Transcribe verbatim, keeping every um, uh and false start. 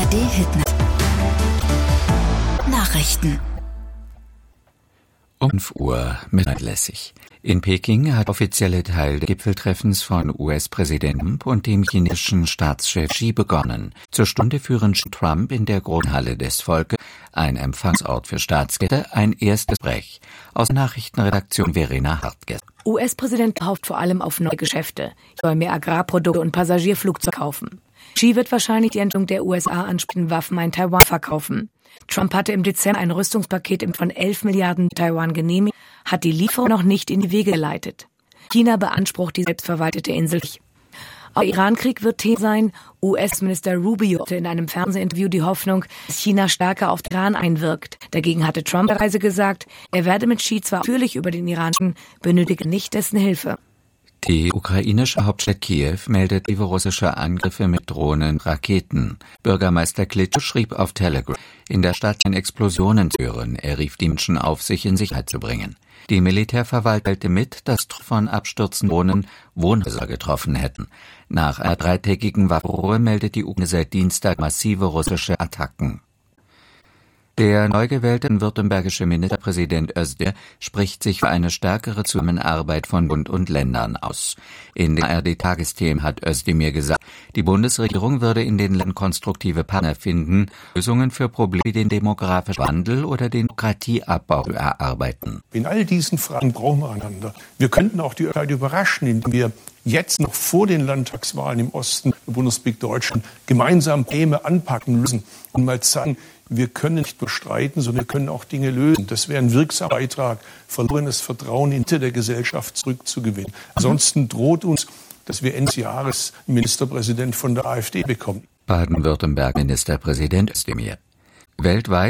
A R D-Hitnet. Nachrichten. Um fünf Uhr mittellässig. In Peking hat der offizielle Teil des Gipfeltreffens von U S-Präsident Trump und dem chinesischen Staatschef Xi begonnen. Zur Stunde führen Trump in der Großen Halle des Volkes, ein Empfangsort für Staatsgäste, ein erstes Gespräch. Aus Nachrichtenredaktion Verena Hartges. U S-Präsident hofft vor allem auf neue Geschäfte. Er soll mehr Agrarprodukte und Passagierflugzeuge kaufen. Xi wird wahrscheinlich die Endung der U S A ansprechenden Waffen an Taiwan verkaufen. Trump hatte im Dezember ein Rüstungspaket von elf Milliarden Taiwan genehmigt, hat die Lieferung noch nicht in die Wege geleitet. China beansprucht die selbstverwaltete Insel. Auch der Iran-Krieg wird Thema sein. U S-Minister Rubio hatte in einem Fernsehinterview die Hoffnung, dass China stärker auf den Iran einwirkt. Dagegen hatte Trump bei der Reise gesagt, er werde mit Xi zwar ausführlich über den Iran sprechen, benötige nicht dessen Hilfe. Die ukrainische Hauptstadt Kiew meldet russische Angriffe mit Drohnen und Raketen. Bürgermeister Klitschko schrieb auf Telegram, in der Stadt seien Explosionen zu hören. Er rief die Menschen auf, sich in Sicherheit zu bringen. Die Militärverwaltung teilte mit, dass von abstürzenden Drohnen Wohnhäuser getroffen hätten. Nach einer dreitägigen Waffenruhe meldet die Ukraine seit Dienstag massive russische Attacken. Der neu gewählte württembergische Ministerpräsident Özdemir spricht sich für eine stärkere Zusammenarbeit von Bund und Ländern aus. In den A R D-Tagesthemen hat Özdemir gesagt, die Bundesregierung würde in den Ländern konstruktive Partner finden, Lösungen für Probleme wie den demografischen Wandel oder den Bürokratieabbau erarbeiten. In all diesen Fragen brauchen wir einander. Wir könnten auch die Öffentlichkeit überraschen, indem wir jetzt noch vor den Landtagswahlen im Osten der Bundesrepublik Deutschland gemeinsam Probleme anpacken müssen und mal zeigen, wir können nicht nur streiten, sondern wir können auch Dinge lösen. Das wäre ein wirksamer Beitrag, verlorenes Vertrauen in der Gesellschaft zurückzugewinnen. Ansonsten droht uns, dass wir Ende des Jahres einen Ministerpräsident von der AfD bekommen. Baden-Württemberg Ministerpräsident Özdemir. Weltweit